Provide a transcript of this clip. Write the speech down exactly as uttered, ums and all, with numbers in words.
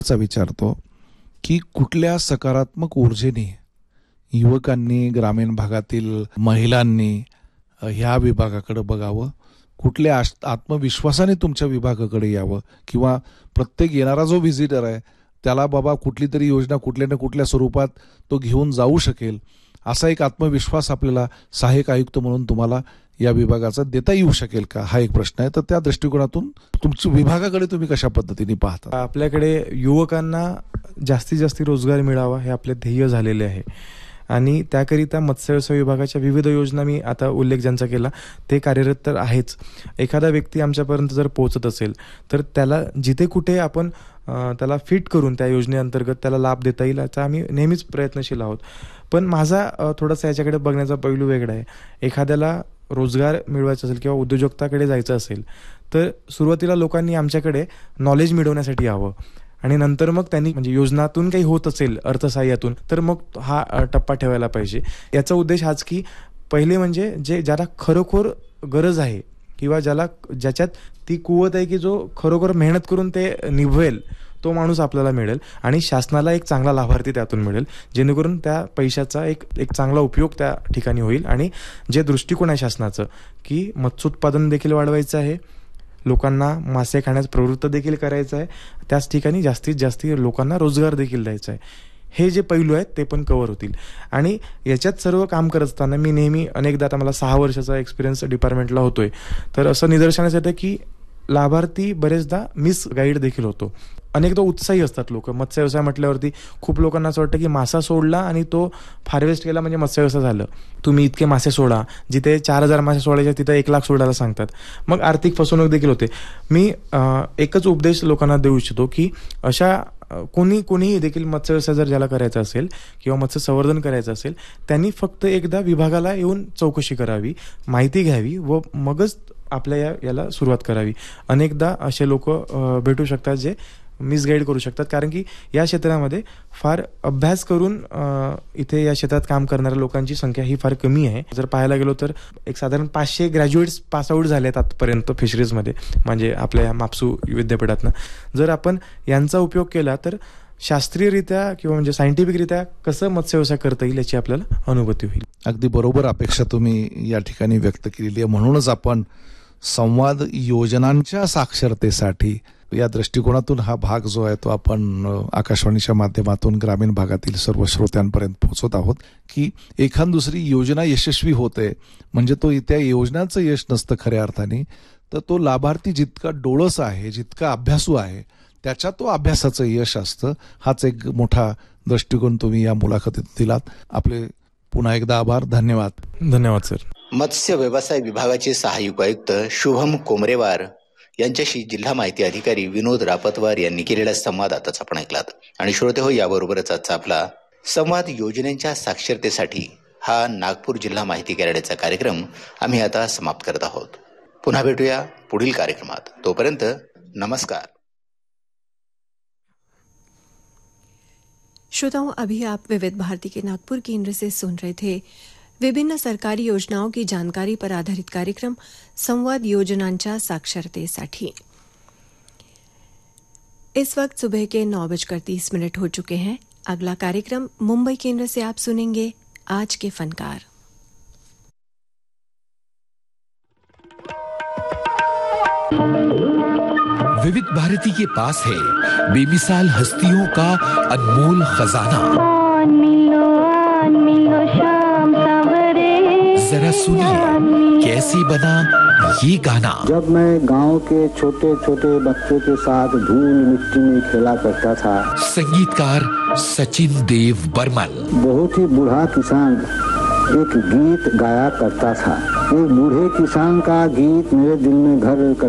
चा विचारतो की कुठल्या सकारात्मक ऊर्जेने युवकांनी, ग्रामीण भागातील महिलांनी ह्या विभागाकडे बघावं, कुठल्या आत्मविश्वासाने तुमच्या विभागाकडे यावं, किंवा प्रत्येक येणारा जो व्हिजिटर आहे त्याला बाबा कुठली तरी योजना कुठल्या ना कुठल्या स्वरूपात तो घेऊन जाऊ शकेल, असा एक आत्मविश्वास आपल्याला सहाय्यक आयुक्त म्हणून तुम्हाला या विभागाचा देता येऊ शकेल का, हा एक प्रश्न आहे. तर त्या दृष्टिकोनातून तुमच्या विभागाकडे तुम्ही कशा पद्धतीने पाहता? आपल्याकडे युवकांना जास्तीत जास्त रोजगार मिळावा हे आपले ध्येय झालेले आहे आणि त्याकरिता मत्स्यव्यवसाय विभागाच्या विविध योजना, मी आता उल्लेख ज्यांचा केला ते कार्यरत तर आहेच. एखादा व्यक्ती आमच्यापर्यंत जर पोहोचत असेल तर त्याला जिथे कुठे आपण त्याला फिट करून त्या योजनेअंतर्गत त्याला लाभ देता येईल याचा आम्ही नेहमीच प्रयत्नशील आहोत. पण माझा थोडासा याच्याकडे बघण्याचा पैलू वेगळा आहे. एखाद्याला रोजगार मिळवायचा असेल किंवा उद्योजकताकडे जायचं असेल तर सुरुवातीला लोकांनी आमच्याकडे नॉलेज मिळवण्यासाठी यावं आणि नंतर मग त्यांनी म्हणजे योजनातून काही होत असेल अर्थसहाय्यातून तर मग हा टप्पा ठेवायला पाहिजे. याचा उद्देश हाच की पहिले म्हणजे जे ज्याला खरोखर गरज आहे किंवा ज्याला ज्याच्यात ती कुवत आहे की जो खरोखर मेहनत करून ते निभवेल तो माणूस आपल्याला मिळेल आणि शासनाला एक चांगला लाभार्थी त्यातून मिळेल, जेणेकरून त्या पैशाचा एक एक चांगला उपयोग त्या ठिकाणी होईल. आणि जे दृष्टिकोन आहे शासनाचं की मत्स्योत्पादन देखील वाढवायचं आहे, लोकांना मासे खाण्यास प्रवृत्त देखील करायचं आहे, त्याच ठिकाणी जास्तीत जास्त लोकांना रोजगार देखील द्यायचा आहे, हे जे पैलू आहेत ते पण कव्हर होतील. आणि याच्यात सर्व काम करत असताना मी नेहमी अनेकदा, आता मला सहा वर्षाचा एक्सपिरियन्स डिपार्टमेंटला होतोय, तर असं निदर्शनास येतं की लाभार्थी बरेचदा मिस गाईड देखील होतो. अनेकदा उत्साही असतात लोक. मत्स्य व्यवसाय म्हटल्यावरती खूप लोकांना असं वाटतं की मासा सोडला आणि तो हार्वेस्ट केला म्हणजे मत्स्य व्यवसाय झालं, तुम्ही इतके मासे सोडा, जिथे चार हजार मासे सोडायचे तिथे एक लाख सोडायला सांगतात, मग आर्थिक फसवणूक देखील होते. मी एकच उपदेश लोकांना देऊ इच्छितो की अशा कोणी कोणीही देखील मत्स्य व्यवसाय जर ज्याला करायचा असेल किंवा मत्स्य संवर्धन करायचं असेल त्यांनी फक्त एकदा विभागाला येऊन चौकशी करावी, माहिती घ्यावी व मगच आपल्या या याला सुरुवात करावी. अनेकदा असे लोक भेटू शकतात जे मिसगाईड करू शकतात, कारण की या क्षेत्रामध्ये फार अभ्यास करून इथे या क्षेत्रात काम करणाऱ्या लोकांची संख्या ही फार कमी आहे. जर पाहायला गेलो तर एक साधारण पाचशे ग्रॅज्युएट्स पासआउट झाले आहेत आतापर्यंत फिशरीजमध्ये, म्हणजे आपल्या या मापसू विद्यापीठातनं. जर आपण यांचा उपयोग केला तर शास्त्रीयरित्या किंवा म्हणजे सायंटिफिकरित्या कसं मत्स्य व्यवसाय करता येईल याची आपल्याला अनुभूती होईल. अगदी बरोबर अपेक्षा तुम्ही या ठिकाणी व्यक्त केलेली आहे. म्हणूनच आपण संवाद योजनांच्या साक्षरतेसाठी या दृष्टिकोनातून हा भाग जो आहे तो आपण आकाशवाणीच्या माध्यमातून ग्रामीण भागातील सर्व श्रोत्यांपर्यंत पोहोचवत आहोत की एखाद दुसरी योजना यशस्वी होते म्हणजे तो त्या योजनाचं यश नसतं खऱ्या अर्थाने, तर तो लाभार्थी जितका डोळस आहे, जितका अभ्यासू आहे, त्याच्या तो अभ्यासाचं यश असतं. हाच एक मोठा दृष्टिकोन तुम्ही या मुलाखतीत दिलात. आपले पुन्हा एकदा आभार. धन्यवाद. धन्यवाद सर. मत्स्य व्यवसाय विभागाचे सहाय्यक आयुक्त शुभम कोमरेवार यांच्याशी जिल्हा माहिती अधिकारी विनोद रापतवार यांनी केलेला संवाद आताच आपण ऐकलात. आणि श्रोते हो, याबरोबरच आजचा आपला संवाद योजनेच्या साक्षरतेसाठी हा नागपूर जिल्हा माहिती कार्यालयाचा कार्यक्रम आम्ही आता समाप्त करत आहोत. पुन्हा भेटूया पुढील कार्यक्रमात. तोपर्यंत नमस्कार. श्रोताओं, अभी आप विविध भारती के नागपुर केंद्र से सुन रहे थे विभिन्न सरकारी योजनाओं की जानकारी पर आधारित कार्यक्रम संवाद योजनांच्या साक्षरतेसाठी. इस वक्त सुबह के नौ बजकर तीस मिनट हो चुके हैं. अगला कार्यक्रम मुंबई केंद्र से आप सुनेंगे आज के फनकार. विविध भारती के पास है बेमिसाल हस्तियों का अनमोल खजाना. जरा सुनिए कैसे बना ये गाना. जब मैं गांव के छोटे छोटे बच्चों के साथ धूल मिट्टी में खेला करता था. संगीतकार सचिन देव बर्मन. बहुत ही बूढ़ा किसान एक गीत गाया करता था. एक बूढ़े किसान का गीत मेरे दिल में घर